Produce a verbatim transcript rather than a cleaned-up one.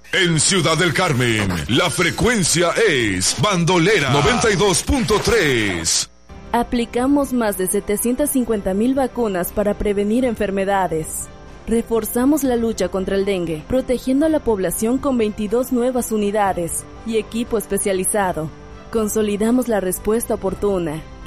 En Ciudad del Carmen, la frecuencia es Bandolera noventa y dos punto tres. Aplicamos más de setecientas cincuenta mil vacunas para prevenir enfermedades. Reforzamos la lucha contra el dengue, protegiendo a la población con veintidós nuevas unidades y equipo especializado. Consolidamos la respuesta oportuna,